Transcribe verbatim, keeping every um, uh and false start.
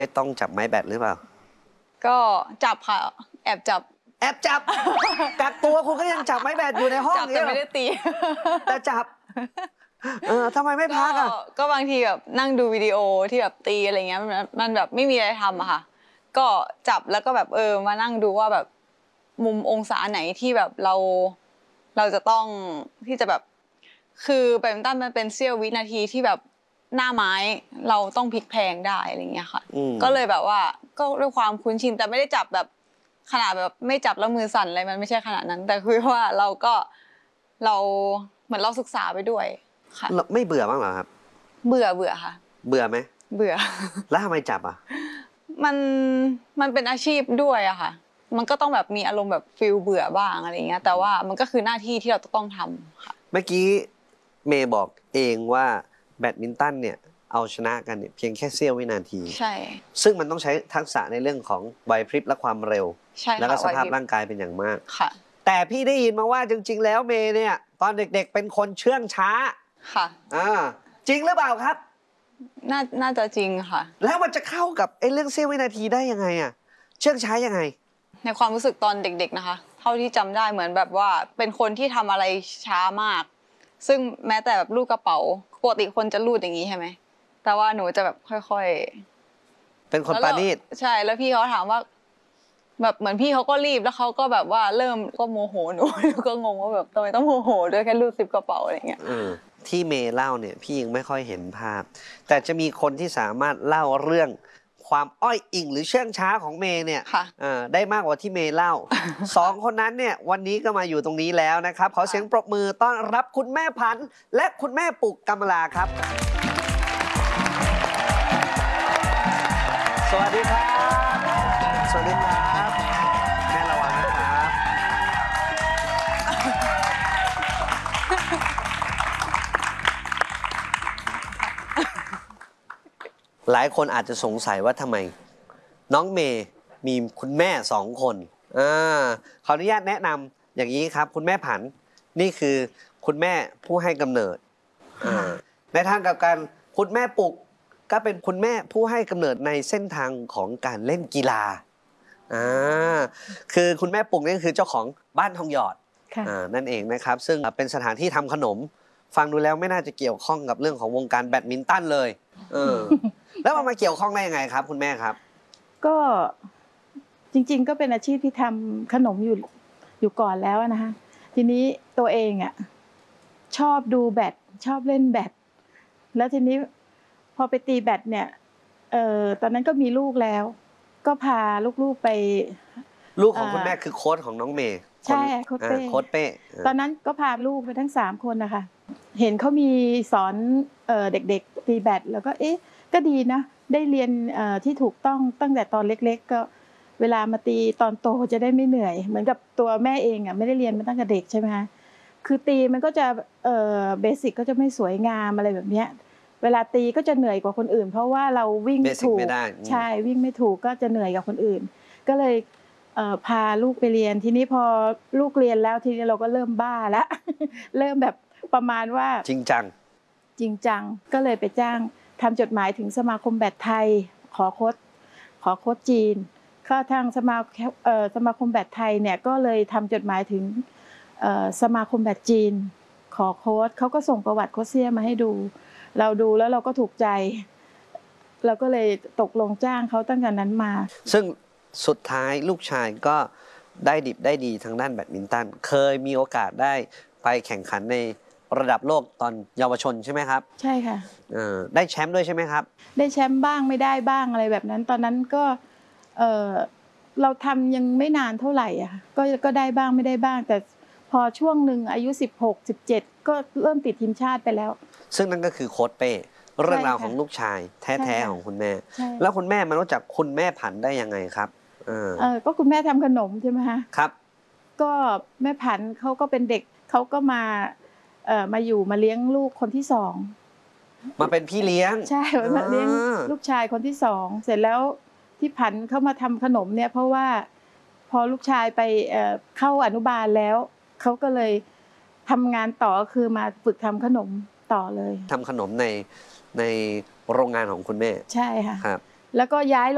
ต้องจับไม้แบตหรือเปล่าก็จับค่ะแอบจับแอบจับกักตัวคุณก็ยังจับไม้แบตอยู่ในห้องจับแต่ไม่ได้ตีแต่จับเออทำไมไม่พักอ่ะก็บางทีแบบนั่งดูวิดีโอที่แบบตีอะไรเงี้ยมันแบบไม่มีอะไรทำอะค่ะก็จับแล้วก็แบบเออมานั่งดูว่าแบบมุมองศาไหนที่แบบเราเราจะต้องที่จะแบบคือแบดมินตันมันเป็นเสี้ยววินาทีที่แบบหน้าไม้เราต้องพลิกแพลงได้อะไรเงี้ยค่ะก็เลยแบบว่าก็ด้วยความคุ้นชินแต่ไม่ได้จับแบบขนาดแบบไม่จับแล้วมือสั่นอะไรมันไม่ใช่ขนาดนั้นแต่คือว่าเราก็เราเหมือนเราศึกษาไปด้วยค่ะไม่เบื่อบ้างเหรอครับเบื่อเบื่อค่ะเบื่อไหมเบื่อแล้วทำไมจับอ่ะมันมันเป็นอาชีพด้วยอะค่ะมันก็ต้องแบบมีอารมณ์แบบฟิลเบื่อบ้างอะไรเงี้ยแต่ว่ามันก็คือหน้าที่ที่เราจะต้องทำค่ะเมื่อกี้เมย์บอกเองว่าแบดมินตันเนี่ยเอาชนะกันเนี่ยเพียงแค่เสี้ยววินาทีใช่ซึ่งมันต้องใช้ทักษะในเรื่องของไหวพริบและความเร็วใช่แล้วก็สภาพร่างกายเป็นอย่างมากค่ะแต่พี่ได้ยินมาว่าจริงๆแล้วเมย์เนี่ยตอนเด็กๆเป็นคนเชื่องช้าค่ะอ่าจริงหรือเปล่าครับน่าน่าจะจริงค่ะแล้วมันจะเข้ากับไอ้เรื่องเสี้ยววินาทีได้ยังไงอ่ะเชื่องช้ายังไงในความรู้สึกตอนเด็กๆนะคะเท่าที่จำได้เหมือนแบบว่าเป็นคนที่ทำอะไรช้ามากซึ่งแม้แต่แบบลูกกระเป๋าปกติคนจะรูดอย่างนี้ใช่ไหมแต่ว่าหนูจะแบบค่อยๆเป็นคนปราณีตใช่แล้วพี่เขาถามว่าแบบเหมือนพี่เขาก็รีบแล้วเขาก็แบบว่าเริ่มก็โมโหหนูหนูก็งงว่าแบบทำไมต้องโมโหด้วยแค่รูดซิปกระเป๋าอะไรเงี้ยที่เมย์เล่าเนี่ยพี่ยังไม่ค่อยเห็นภาพแต่จะมีคนที่สามารถเล่าเรื่องความอ้อยอิงหรือเชื่องช้าของเมย์เนี่ยได้มากกว่าที่เมย์เล่าสองคนนั้นเนี่ยวันนี้ก็มาอยู่ตรงนี้แล้วนะครับขอเสียงปรบมือต้อนรับคุณแม่พันธุ์และคุณแม่ปุกกำลาครับสวัสดีครับสวัสดีครับแม่ระวังนะครับหลายคนอาจจะสงสัยว่าทำไมน้องเมย์มีคุณแม่สองคนอ่าขออนุญาตแนะนำอย่างนี้ครับคุณแม่ผันนี่คือคุณแม่ผู้ให้กำเนิดในทางกับการคุณแม่ปุกก็เป็นคุณแม่ผู้ให้กำเนิดในเส้นทางของการเล่นกีฬาอ่าคือคุณแม่ปุกนี่คือเจ้าของบ้านทองหยอดนั่นเองนะครับซึ่งเป็นสถานที่ทำขนมฟังดูแล้วไม่น่าจะเกี่ยวข้องกับเรื่องของวงการแบดมินตันเลยเออแล้วมันมาเกี่ยวข้องได้ยังไงครับคุณแม่ครับก็จริงๆก็เป็นอาชีพที่ทำขนมอยู่อยู่ก่อนแล้วนะคะทีนี้ตัวเองอ่ะชอบดูแบดชอบเล่นแบดแล้วทีนี้พอไปตีแบดเนี่ยเอ่อตอนนั้นก็มีลูกแล้วก็พาลูกๆไปลูกของคุณแม่คือโค้ชของน้องเมย์ใช่โค้ชเป้โค้ชเป้ตอนนั้นก็พาลูกไปทั้งสามคนนะคะเห็นเขามีสอนเด็กๆตีแบดแล้วก็เอ๊ะก็ดีนะได้เรียนที่ถูกต้องตั้งแต่ตอนเล็กๆก็เวลามาตีตอนโตจะได้ไม่เหนื่อยเหมือนกับตัวแม่เองอ่ะไม่ได้เรียนมาตั้งแต่เด็กใช่ไหมคะคือตีมันก็จะเบสิกก็จะไม่สวยงามอะไรแบบเนี้ยเวลาตีก็จะเหนื่อยกว่าคนอื่นเพราะว่าเราวิ่งไม่ถูกใช่วิ่งไม่ถูกก็จะเหนื่อยกับคนอื่นก็เลยพาลูกไปเรียนทีนี้พอลูกเรียนแล้วทีนี้เราก็เริ่มบ้าแล้วเริ่มแบบประมาณว่าจริงจังจริงจังก็เลยไปจ้างทำจดหมายถึงสมาคมแบดไทยขอโค้ชขอโค้ชจีนก็ทางสมาสมาคมแบดไทยเนี่ยก็เลยทำจดหมายถึงสมาคมแบดจีนขอโค้ชเขาก็ส่งประวัติโค้ชเซียมาให้ดูเราดูแล้วเราก็ถูกใจเราก็เลยตกลงจ้างเขาตั้งแต่นั้นมาซึ่งสุดท้ายลูกชายก็ได้ดิบได้ดีทางด้านแบดมินตันเคยมีโอกาสได้ไปแข่งขันในระดับโลกตอนเยาวชนใช่ไหมครับใช่ค่ะได้แชมป์ด้วยใช่ไหมครับได้แชมป์บ้างไม่ได้บ้างอะไรแบบนั้นตอนนั้นก็เออเราทำยังไม่นานเท่าไหร่อ่ะก็ก็ได้บ้างไม่ได้บ้างแต่พอช่วงหนึ่งอายุสิบหก สิบเจ็ดก็เริ่มติดทีมชาติไปแล้วซึ่งนั่นก็คือโค้ชเป้เรื่องราวของลูกชายแท้ๆของคุณแม่แล้วคุณแม่มารู้จักคุณแม่ผันได้ยังไงครับเออก็คุณแม่ทำขนมใช่ไหมคะครับก็แม่ผันเขาก็เป็นเด็กเขาก็มาเอ่อมาอยู่มาเลี้ยงลูกคนที่สองมาเป็นพี่เลี้ยงใช่มาเลี้ยงลูกชายคนที่สองเสร็จแล้วที่ผันเขามาทำขนมเนี่ยเพราะว่าพอลูกชายไปเอ่อเข้าอนุบาลแล้วเขาก็เลยทำงานต่อคือมาฝึกทำขนมต่อเลยทำขนมในในโรงงานของคุณแม่ใช่ค่ะครับแล้วก็ย้าย